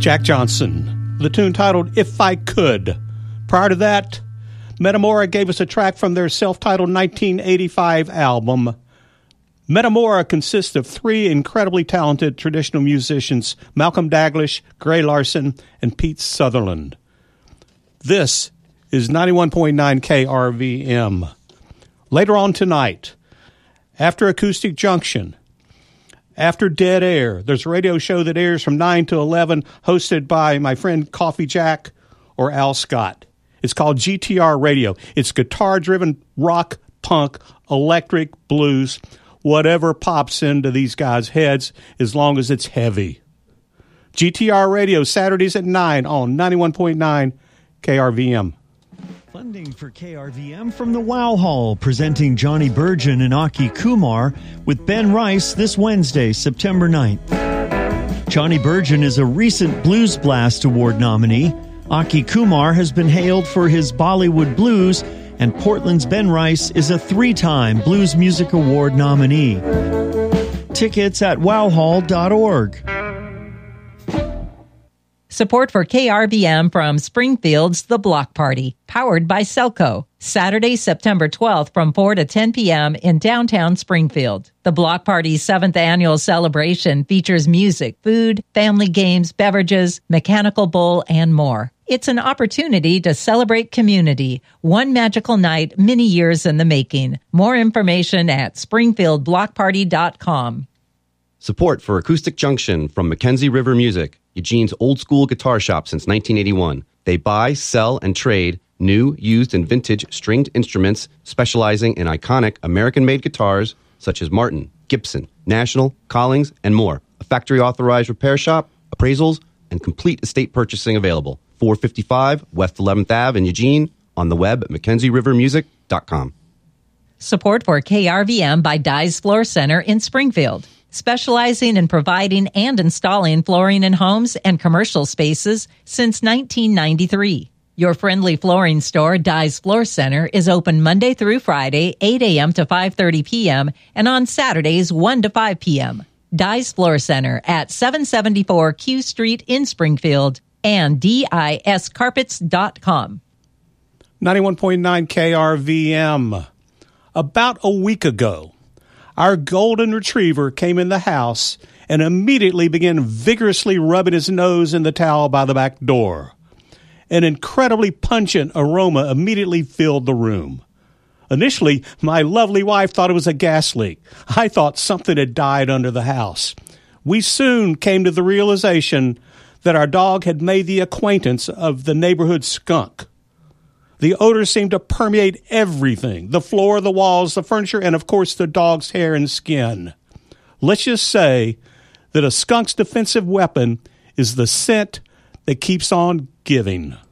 Jack Johnson, the tune titled If I Could. Prior to that, Metamora gave us a track from their self-titled 1985 album. Metamora consists of three incredibly talented traditional musicians, Malcolm Daglish, Gray Larson, and Pete Sutherland. This is 91.9 KRVM. Later on tonight, after Acoustic Junction, after Dead Air, there's a radio show that airs from 9 to 11, hosted by my friend Coffee Jack or Al Scott. It's called GTR Radio. It's guitar-driven rock, punk, electric, blues, whatever pops into these guys' heads, as long as it's heavy. GTR Radio, Saturdays at 9 on 91.9 KRVM. Funding for KRVM from the Wow Hall, presenting Johnny Burgin and Aki Kumar with Ben Rice this Wednesday, September 9th. Johnny Burgin is a recent Blues Blast Award nominee. Aki Kumar has been hailed for his Bollywood blues, and Portland's Ben Rice is a three-time Blues Music Award nominee. Tickets at wowhall.org. Support for KRVM from Springfield's The Block Party, powered by Selco. Saturday, September 12th from 4 to 10 p.m. in downtown Springfield. The Block Party's 7th annual celebration features music, food, family games, beverages, mechanical bull, and more. It's an opportunity to celebrate community. One magical night, many years in the making. More information at springfieldblockparty.com. Support for Acoustic Junction from Mackenzie River Music, Eugene's old-school guitar shop since 1981. They buy, sell, and trade new, used, and vintage stringed instruments specializing in iconic American-made guitars such as Martin, Gibson, National, Collings, and more. A factory-authorized repair shop, appraisals, and complete estate purchasing available. 455 West 11th Ave in Eugene, on the web at MackenzieRiverMusic.com. Support for KRVM by Dye's Floor Center in Springfield, specializing in providing and installing flooring in homes and commercial spaces since 1993. Your friendly flooring store, Dye's Floor Center, is open Monday through Friday, 8 a.m. to 5:30 p.m., and on Saturdays, 1 to 5 p.m. Dye's Floor Center at 774 Q Street in Springfield and discarpets.com. 91.9 KRVM. About a week ago, our golden retriever came in the house and immediately began vigorously rubbing his nose in the towel by the back door. An incredibly pungent aroma immediately filled the room. Initially, my lovely wife thought it was a gas leak. I thought something had died under the house. We soon came to the realization that our dog had made the acquaintance of the neighborhood skunk. The odor seemed to permeate everything, the floor, the walls, the furniture, and of course the dog's hair and skin. Let's just say that a skunk's defensive weapon is the scent that keeps on giving.